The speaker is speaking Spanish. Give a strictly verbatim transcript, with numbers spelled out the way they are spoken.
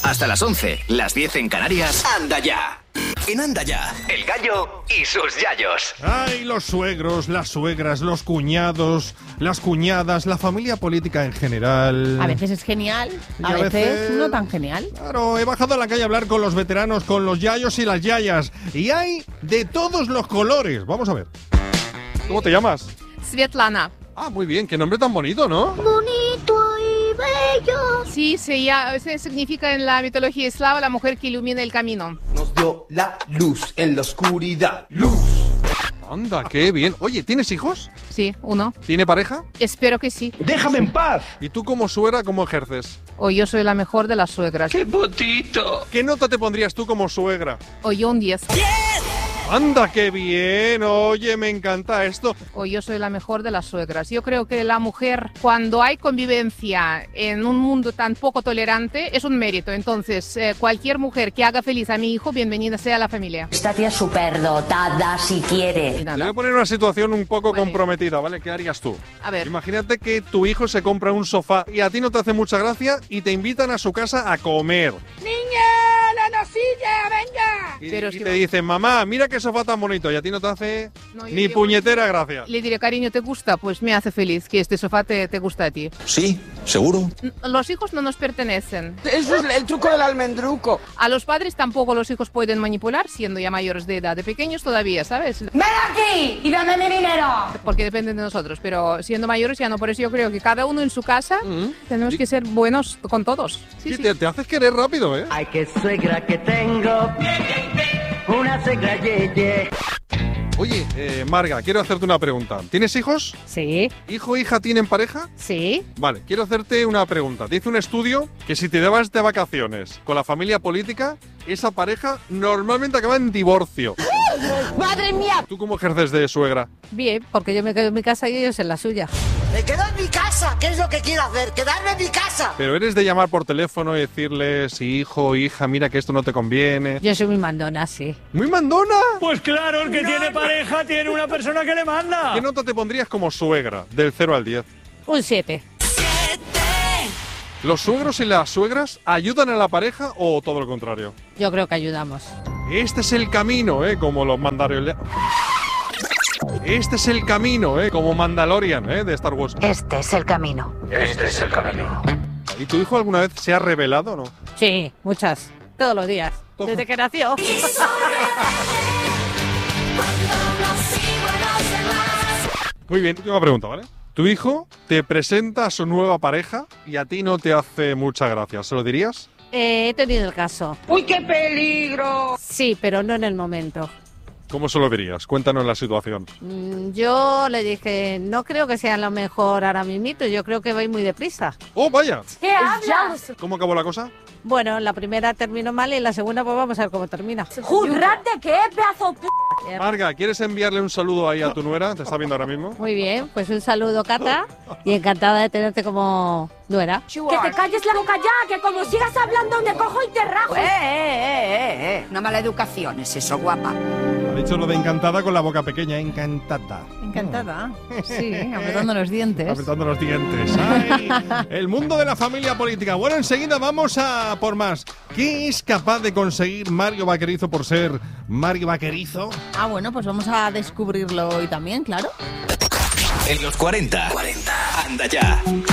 Hasta las once, las diez en Canarias. Anda ya. En Anda ya, el gallo y sus yayos. Ay, los suegros, las suegras, los cuñados, las cuñadas, la familia política en general. A veces es genial, a, a veces, veces no tan genial. Claro, he bajado a la calle a hablar con los veteranos, con los yayos y las yayas. Y hay de todos los colores. Vamos a ver. ¿Cómo te llamas? Svetlana. Ah, muy bien. Qué nombre tan bonito, ¿no? Bonito y bello. Sí, se, ya, se significa en la mitología eslava la mujer que ilumina el camino. Nos dio la luz en la oscuridad. ¡Luz! Anda, qué bien. Oye, ¿tienes hijos? Sí, uno. ¿Tiene pareja? Espero que sí. ¡Déjame en paz! ¿Y tú como suegra cómo ejerces? O yo soy la mejor de las suegras. ¡Qué potito! ¿Qué nota te pondrías tú como suegra? O yo un diez. ¡Anda, qué bien! Oye, me encanta esto. O yo soy la mejor de las suegras. Yo creo que la mujer, cuando hay convivencia en un mundo tan poco tolerante, es un mérito. Entonces, eh, cualquier mujer que haga feliz a mi hijo, bienvenida sea a la familia. Esta tía es superdotada si quiere. Y Te voy nada. a poner una situación un poco Vale. comprometida, ¿vale? ¿Qué harías tú? A ver. Imagínate que tu hijo se compra un sofá y a ti no te hace mucha gracia y te invitan a su casa a comer. Y, Pero y si- te dicen, mamá, mira qué sofá tan bonito, y a ti no te hace No, yo ni diría, puñetera gracia. Le diré, cariño, ¿te gusta? Pues me hace feliz que este sofá te, te gusta a ti. Sí, seguro. N- Los hijos no nos pertenecen. Eso es el truco del almendruco. A los padres tampoco los hijos pueden manipular, siendo ya mayores de edad. De pequeños todavía, ¿sabes? ¡Ven aquí y dame mi dinero! Porque dependen de nosotros, pero siendo mayores ya no. Por eso yo creo que cada uno en su casa tenemos que ser buenos con todos. Sí, Sí, sí. Te, te haces querer rápido, ¿eh? Ay, qué suegra que tengo. Una suegra yeye. Oye, eh, Marga, quiero hacerte una pregunta. ¿Tienes hijos? Sí, ¿Hijo o hija tienen pareja? sí. Vale, quiero hacerte una pregunta. Dice un estudio que si te vas de vacaciones con la familia política, esa pareja normalmente acaba en divorcio. ¡Madre mía! ¿Tú cómo ejerces de suegra? Bien, porque yo me quedo en mi casa y ellos en la suya. Me quedo en mi casa. ¿Qué es lo que quiero hacer? Quedarme en mi casa. Pero eres de llamar por teléfono y decirles, hijo o hija, mira que esto no te conviene. Yo soy muy mandona, sí. ¡Muy mandona! Pues claro, el que tiene pareja tiene una persona que le manda. ¿Qué nota te pondrías como suegra, del cero al diez? Un siete. ¿Los suegros y las suegras ayudan a la pareja o todo lo contrario? Yo creo que ayudamos. Este es el camino, ¿eh? Como los Mandalorian. Este es el camino, ¿eh? Como Mandalorian, ¿eh? De Star Wars. Este es el camino. Este es el camino. ¿Y tu hijo alguna vez se ha revelado o no? Sí, muchas. Todos los días. Todo. Desde que nació. Muy bien, última pregunta, ¿vale? Tu hijo te presenta a su nueva pareja y a ti no te hace mucha gracia. ¿Se lo dirías? Eh, he tenido el caso. ¡Uy, qué peligro! Sí, pero no en el momento. ¿Cómo se lo dirías? Cuéntanos la situación. Mm, Yo le dije, no creo que sea lo mejor ahora mismito, yo creo que va a ir muy deprisa. ¡Oh, vaya! ¿Qué hablas? ¿Cómo acabó la cosa? Bueno, la primera terminó mal y la segunda pues vamos a ver cómo termina. ¡Jurad de qué, pedazo p***! Marga, ¿quieres enviarle un saludo ahí a tu nuera? ¿Te está viendo ahora mismo? Muy bien, pues un saludo, Cata, y encantada de tenerte como nuera. ¡Que te calles la boca ya! ¡Que como sigas hablando me cojo y te rajo! ¡Eh, eh, eh, eh! Una mala educación es eso, guapa. Ha dicho lo de encantada con la boca pequeña, encantada. Encantada. Sí, apretando los dientes. Apretando los dientes. ¡Ay! El mundo de la familia política. Bueno, enseguida vamos a por más. ¿Qué es capaz de conseguir Mario Vaquerizo por ser Mario Vaquerizo? Ah, bueno, pues vamos a descubrirlo hoy también, claro. En los cuarenta. cuarenta. Anda ya.